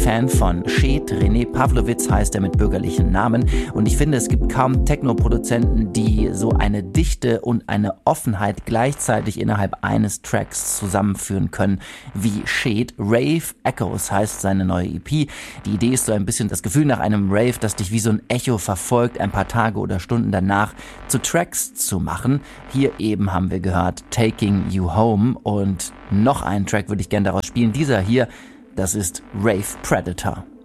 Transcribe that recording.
Fan von Shed. René Pavlovitz heißt er mit bürgerlichen Namen. Und ich finde, es gibt kaum Techno-Produzenten, die so eine Dichte und eine Offenheit gleichzeitig innerhalb eines Tracks zusammenführen können wie Shed. Rave Echoes heißt seine neue EP. Die Idee ist so ein bisschen das Gefühl nach einem Rave, das dich wie so ein Echo verfolgt, ein paar Tage oder Stunden danach zu Tracks zu machen. Hier eben haben wir gehört Taking You Home und noch einen Track würde ich gerne daraus spielen. Dieser hier, das ist Rave Predator.